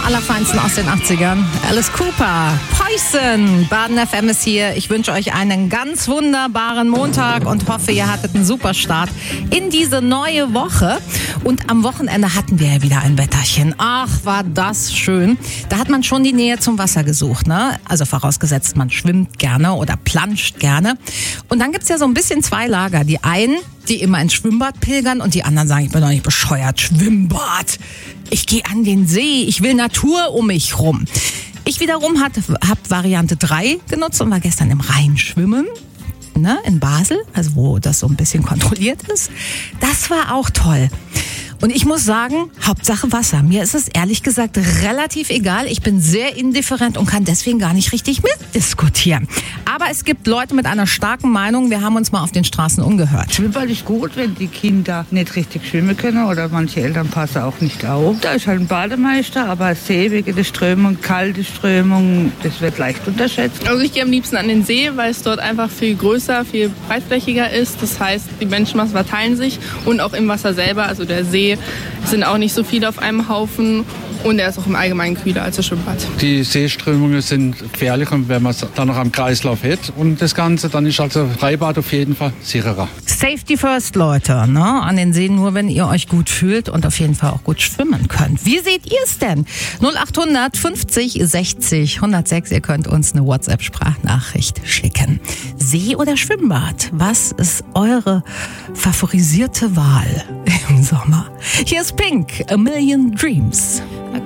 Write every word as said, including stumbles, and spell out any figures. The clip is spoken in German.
Allerfeinsten aus den achtzigern. Alice Cooper, Poison. Baden F M ist hier. Ich wünsche euch einen ganz wunderbaren Montag und hoffe, ihr hattet einen super Start in diese neue Woche. Und am Wochenende hatten wir ja wieder ein Wetterchen. Ach, war das schön. Da hat man schon die Nähe zum Wasser gesucht, ne? Also vorausgesetzt, man schwimmt gerne oder planscht gerne. Und dann gibt's ja so ein bisschen zwei Lager. Die einen, die immer ins Schwimmbad pilgern und die anderen sagen, ich bin doch nicht bescheuert. Schwimmbad. Ich gehe an den See. Ich will Natur um mich rum. Ich wiederum habe Variante drei genutzt und war gestern im Rhein schwimmen. Ne, in Basel, also wo das so ein bisschen kontrolliert ist. Das war auch toll. Und ich muss sagen, Hauptsache Wasser. Mir ist es ehrlich gesagt relativ egal. Ich bin sehr indifferent und kann deswegen gar nicht richtig mitdiskutieren. Aber es gibt Leute mit einer starken Meinung. Wir haben uns mal auf den Straßen umgehört. Schwimmbad ist gut, wenn die Kinder nicht richtig schwimmen können oder manche Eltern passen auch nicht auf. Da ist halt ein Bademeister, aber See wegen der Strömung, kalte Strömung, das wird leicht unterschätzt. Also ich gehe am liebsten an den See, weil es dort einfach viel größer, viel breitflächiger ist. Das heißt, die Menschenmassen verteilen sich und auch im Wasser selber, also der See, sind auch nicht so viele auf einem Haufen und er ist auch im Allgemeinen kühler als das Schwimmbad. Die Seeströmungen sind gefährlich und wenn man es dann noch am Kreislauf hat und das Ganze, dann ist also Freibad auf jeden Fall sicherer. Safety first, Leute, ne? An den Seen nur, wenn ihr euch gut fühlt und auf jeden Fall auch gut schwimmen könnt. Wie seht ihr es denn? null achthundert fünfzig sechzig hundertsechs, ihr könnt uns eine WhatsApp-Sprachnachricht schicken. See oder Schwimmbad? Was ist eure favorisierte Wahl im Sommer? Hier ist Pink, A Million Dreams.